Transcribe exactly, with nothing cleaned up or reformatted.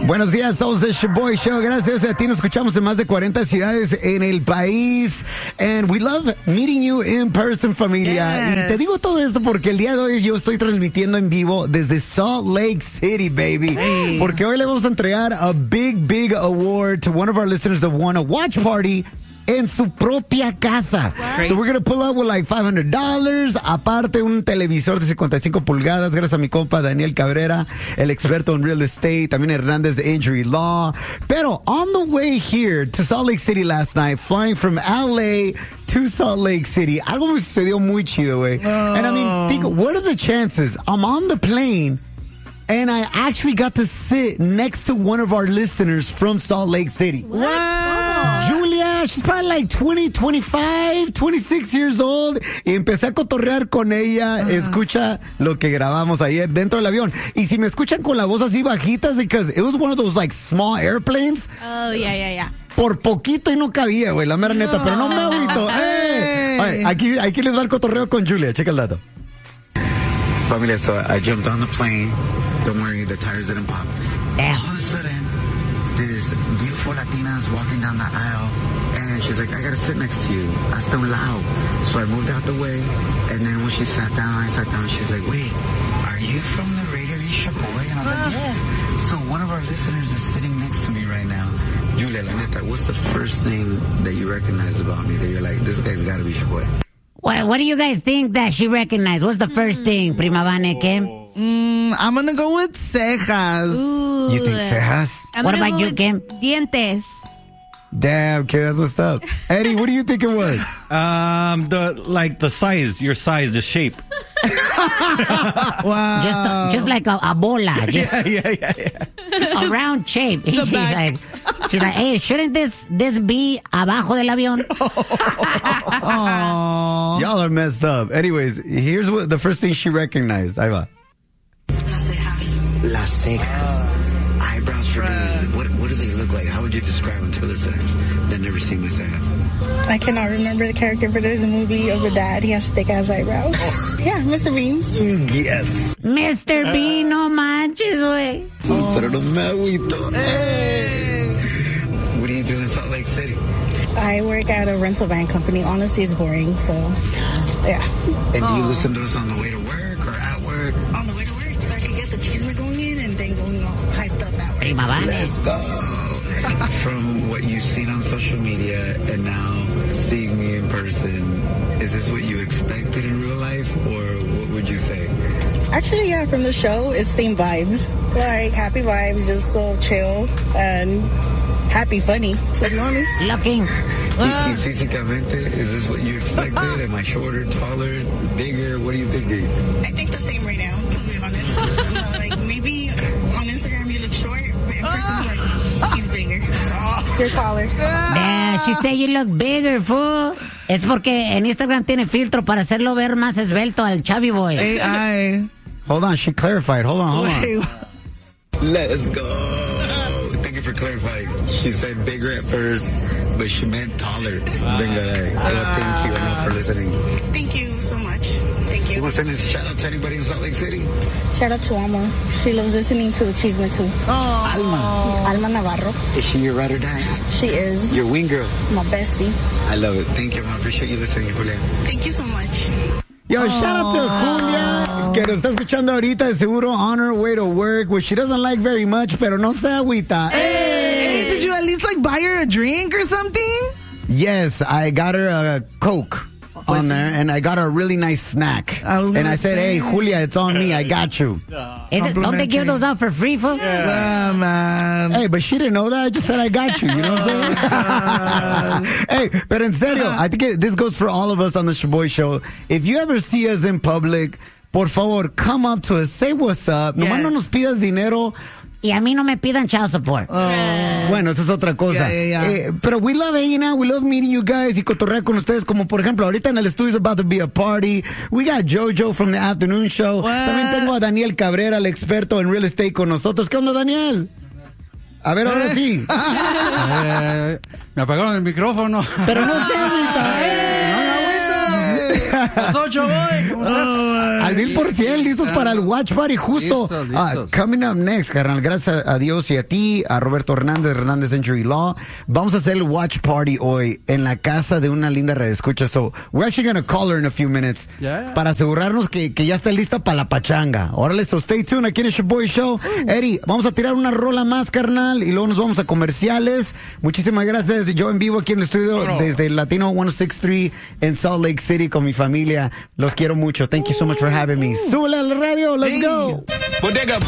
Buenos días, somos el Shaboy Show. Gracias a ti nos escuchamos en más de cuarenta ciudades en el país. And we love meeting you in person, familia. Yes. Y te digo todo esto porque el día de hoy yo estoy transmitiendo en vivo desde Salt Lake City, baby. Hey. Porque hoy le vamos a entregar a big, big award to one of our listeners that won a watch party en su propia casa. Wow. So we're going to pull up with like five hundred dollars. Aparte, un televisor de cincuenta y cinco pulgadas. Gracias a mi compa Daniel Cabrera, el experto en real estate. También Hernández de Injury Law. Pero on the way here to Salt Lake City last night, flying from L A to Salt Lake City, algo me sucedió muy chido, güey. Oh. And I mean, think, what are the chances? I'm on the plane and I actually got to sit next to one of our listeners from Salt Lake City. Wow. Julia, she's probably like twenty, twenty-five, twenty-six years old. Y empecé a cotorrear con ella. Uh-huh. Escucha lo que grabamos ayer dentro del avión. Y si me escuchan con la voz así bajita, because it was one of those like small airplanes. Oh, yeah, yeah, yeah. Por poquito y no cabía, güey, la mera neta. No. Pero no me agüito. Hey. Right, aquí, aquí les va el cotorreo con Julia. Checa el dato. Familia, so I jumped on the plane. Don't worry, the tires didn't pop. All of a sudden, this beautiful Latina is walking down the aisle, and she's like, I gotta sit next to you. Hasta un lado. So I moved out the way, and then when she sat down, I sat down, she's like, wait, are you from the radio Shaboy? And I was uh. like, yeah. So one of our listeners is sitting next to me right now. Julia, la neta, what's the first thing that you recognized about me that you're like, this guy's gotta be Shaboy? What, what do you guys think that she recognized? What's the first thing, Prima Vane, Kim? Mm, I'm gonna go with cejas. Ooh. You think cejas? I'm what about you, Kim? Dientes. Damn, kid, that's what's up. Eddie, what do you think it was? Um, the like the size, your size, the shape. Wow. Just, just like a, a bola. Just yeah, yeah, yeah, yeah. A round shape. She's like, she's like, hey, shouldn't this this be abajo del avión? Y'all are messed up. Anyways, here's what the first thing she recognized. Ahí va. Las cejas. Las cejas. Eyebrows for days. What, what do they look like? How would you describe them to listeners that never seen my cejas? I cannot remember the character, but there's a movie of the dad. He has thick-ass eyebrows. Oh. Yeah, Mister Beans. Yes. Mister Uh, Bean, no manches, güey. Oh. Pero no me agüito. Hey. What do you do in Salt Lake City? I work at a rental van company. Honestly, it's boring, so, yeah. And do you listen to us on the way to work or at work? On the way to work, so I can get the cheeseburger going in and then going all hyped up at work. Prima Vane. Let's go. From what you've seen on social media and now seeing me in person, is this what you expected in real life, or what would you say? Actually, yeah, from the show, it's same vibes. Like, happy vibes, just so chill and happy, funny, to be honest. Looking. Uh, Físicamente, is this what you expected? Am I shorter, taller, bigger? What are you thinking? I think the same right now, to be honest. uh, like, maybe on Instagram you look short, but in person, like, he's bigger. So, you're taller. Yeah, she said you look bigger, fool. Es porque en Instagram tiene filtro para hacerlo ver más esbelto al Chubby Boy. A I. Hold on, she clarified. Hold on, hold Wait. on. Let's go. Thank you for clarifying. She said bigger at first, but she meant taller. Uh, Venga, uh, well, thank you enough for listening. Thank you so much. Thank you. You want to send a shout out to anybody in Salt Lake City? Shout out to Alma. She loves listening to the Cheeseman too. Oh. Alma. Alma Navarro. Is she your ride or die? She is. Your wing girl. My bestie. I love it. Thank you, I appreciate you listening, Julia. Thank you so much. Yo, shout out to Julia, que nos está escuchando ahorita, de seguro on her way to work, which she doesn't like very much, pero no se agüita. Hey, did you at least like buy her a drink or something? Yes, I got her a Coke on there, and I got her a really nice snack. I was and I said, say. hey, Julia, it's on me. I got you. Is it, don't they give those out for free, fool? Yeah, man. Hey, but she didn't know that. I just said I got you. You know what I'm saying? Hey, but en serio, I think it, this goes for all of us on the Shaboy Show. If you ever see us in public, por favor, come up to us, say what's up. Yes. Nomás no nos pidas dinero. Y a mí no me pidan child support. Oh. Bueno, esa es otra cosa. Yeah, yeah, yeah. Eh, pero we love hanging out. We love meeting you guys y cotorrear con ustedes. Como por ejemplo, ahorita en el estudio is about to be a party. We got Jojo from the afternoon show. What? También tengo a Daniel Cabrera, el experto en real estate, con nosotros. ¿Qué onda, Daniel? A ver, ahora sí. eh, me apagaron el micrófono. Pero no se agüita. ¡Pasó, Chaboy! ¿Cómo estás? Al mil por cien, listos para el Watch Party. Justo. Listos, ah, listos. coming up next, carnal. Gracias a Dios y a ti, a Roberto Hernández, Hernández Century Law. Vamos a hacer el Watch Party hoy en la casa de una linda redescucha. So, we're actually going to call her in a few minutes. Yeah. Para asegurarnos que, que ya está lista para la pachanga. Órale, so stay tuned aquí en el Boy Show. Eddie, vamos a tirar una rola más, carnal, y luego nos vamos a comerciales. Muchísimas gracias. Yo en vivo aquí en el estudio desde el Latino ciento sesenta y tres en Salt Lake City con mi familia. Los quiero mucho. Thank you so much for having me. Súbele al radio. Let's go. Bodega